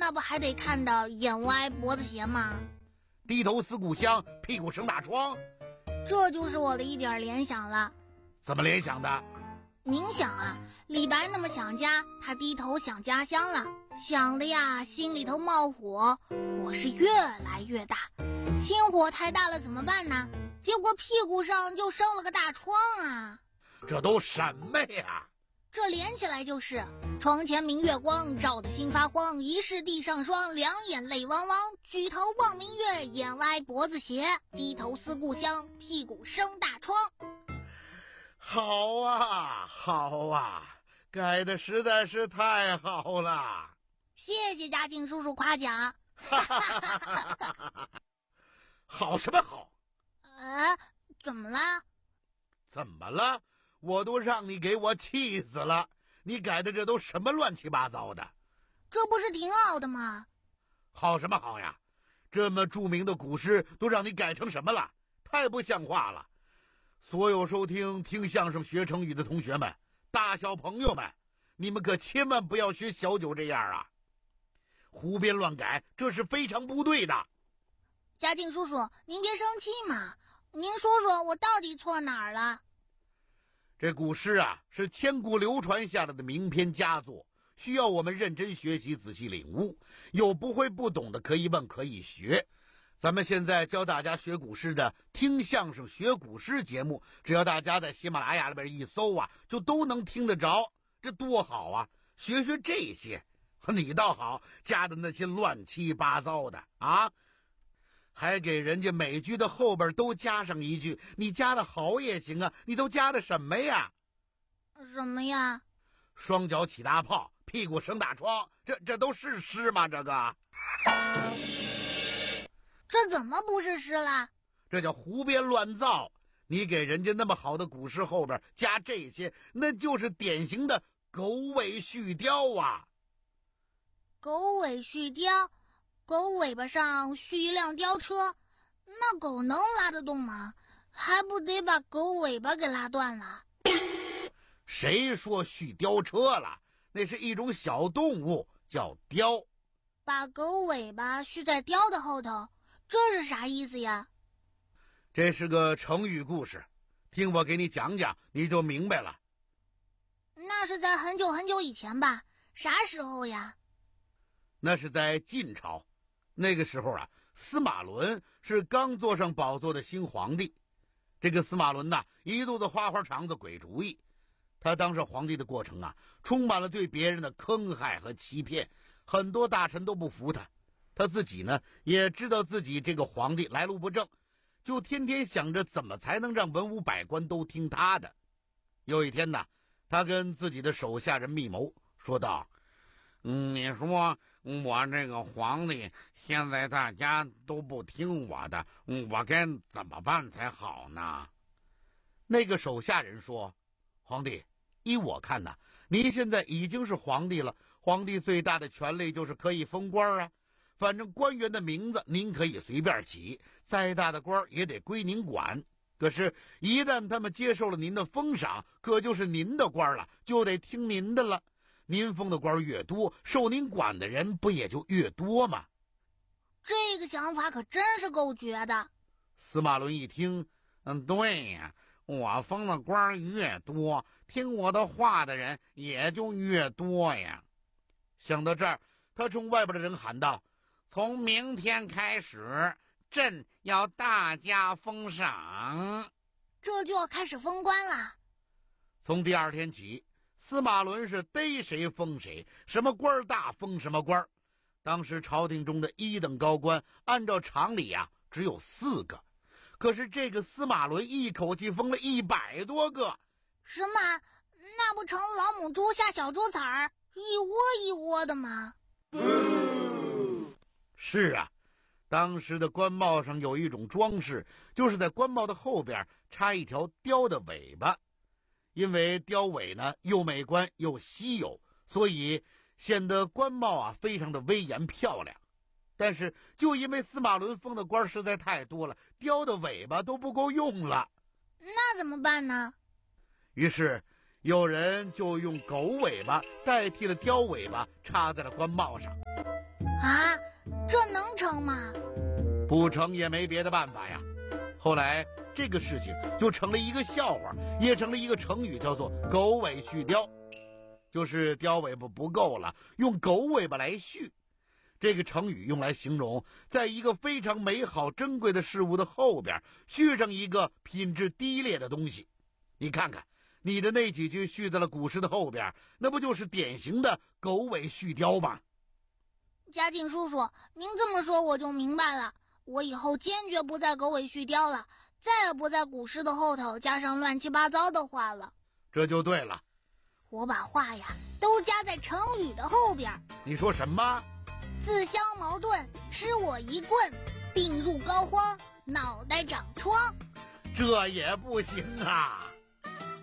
那不还得看到眼歪脖子斜吗？ 低头思故乡，屁股生大疮， 这就是我的一点联想了。 怎么联想的？ 您想啊，李白那么想家，他低头想家乡了，想的呀心里头冒火，火是越来越大，心火太大了怎么办呢？结果屁股上就生了个大疮啊！ 这都什么呀？ 这连起来就是床前明月光，照得心发慌，疑是地上霜，两眼泪汪汪，举头望明月，眼歪脖子斜，低头思故乡，屁股生大疮。 好啊好啊，改的实在是太好了， 谢谢嘉靖叔叔夸奖。 好什么好？ 怎么了？ 怎么了？我都让你给我气死了！你改的这都什么乱七八糟的？ 这不是挺好的吗？ 好什么好呀？这么著名的古诗都让你改成什么了？太不像话了！所有收听相声学成语的同学们，大小朋友们，你们可千万不要学小九这样啊！胡编乱改，这是非常不对的。 嘉靖叔叔，您别生气嘛，您说说我到底错哪儿了？ 这古诗啊，是千古流传下来的名篇佳作，需要我们认真学习，仔细领悟。有不会不懂的可以问，可以学。咱们现在教大家学古诗的听相声学古诗节目，只要大家在喜马拉雅里边一搜啊，就都能听得着，这多好啊！学学这些，你倒好，加的那些乱七八糟的啊，还给人家每句的后边都加上一句，你加的好也行啊，你都加的什么呀？ 什么呀？ 双脚起大泡，屁股生大疮，这都是诗吗？ 这怎么不是诗了？ 这叫胡编乱造。你给人家那么好的古诗后边加这些，那就是典型的狗尾续貂啊！ 狗尾续貂，狗尾巴上续一辆吊车，那狗能拉得动吗？还不得把狗尾巴给拉断了？ 谁说续吊车了？那是一种小动物，叫貂。 把狗尾巴续在貂的后头，这是啥意思呀？ 这是个成语故事，听我给你讲讲，你就明白了。 那是在很久很久以前吧？啥时候呀？ 那是在晋朝，那个时候啊，司马伦是刚坐上宝座的新皇帝。这个司马伦呐，一肚子花花肠子鬼主意。他当上皇帝的过程啊，充满了对别人的坑害和欺骗，很多大臣都不服他。他自己呢，也知道自己这个皇帝来路不正，就天天想着怎么才能让文武百官都听他的。有一天呢，他跟自己的手下人密谋，说道：你说我这个皇帝现在大家都不听我的，我该怎么办才好呢？那个手下人说：皇帝，依我看呢，您现在已经是皇帝了，皇帝最大的权利就是可以封官啊。反正官员的名字您可以随便起，再大的官也得归您管。可是，一旦他们接受了您的封赏，可就是您的官了，就得听您的了。您封的官越多，受您管的人不也就越多吗？ 这个想法可真是够绝的。 司马伦一听，对呀，我封的官越多，听我的话的人也就越多呀。想到这儿，他冲外边的人喊道：从明天开始，朕要大加封赏。 这就要开始封官了。 从第二天起，司马伦是逮谁封谁，什么官大封什么官。当时朝廷中的一等高官，按照常理啊，只有4个，可是这个司马伦一口气封了100多个。 什么？那不成老母猪下小猪崽儿，一窝一窝的吗？ 是啊，当时的官帽上有一种装饰，就是在官帽的后边插一条雕的尾巴。因为雕尾呢又美观又稀有，所以显得官帽啊非常的威严漂亮。但是就因为司马伦封的官实在太多了，雕的尾巴都不够用了。 那怎么办呢？ 于是有人就用狗尾巴代替了雕尾巴，插在了官帽上。 啊，这能成吗？ 不成也没别的办法呀。后来这个事情就成了一个笑话，也成了一个成语，叫做狗尾续貂，就是貂尾巴不够了，用狗尾巴来续。这个成语用来形容在一个非常美好珍贵的事物的后边续上一个品质低劣的东西。你看看你的那几句续在了古诗的后边，那不就是典型的狗尾续貂吗？ 嘉靖叔叔，您这么说我就明白了，我以后坚决不再狗尾续貂了，再也不在古诗的后头加上乱七八糟的话了。 这就对了， 我把话呀都加在成语的后边。 你说什么？ 自相矛盾，吃我一棍，病入膏肓，脑袋长疮。 这也不行啊。